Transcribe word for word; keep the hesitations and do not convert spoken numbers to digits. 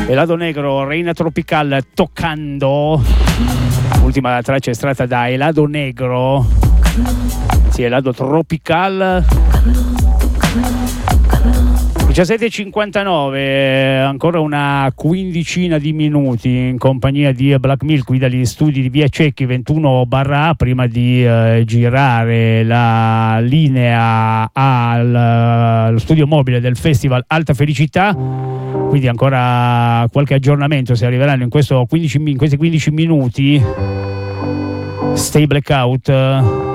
Elado Negro, Reina Tropical, Toccando, ultima traccia estratta da Elado Negro, sì, Elado Tropical. diciassette e cinquantanove, ancora una quindicina di minuti in compagnia di Black Milk qui dagli studi di Via Cecchi ventuno barra A, prima di eh, girare la linea al, allo studio mobile del Festival Alta Felicità. Quindi ancora qualche aggiornamento se arriveranno in, questo quindici, in questi quindici minuti. Stay Blackout.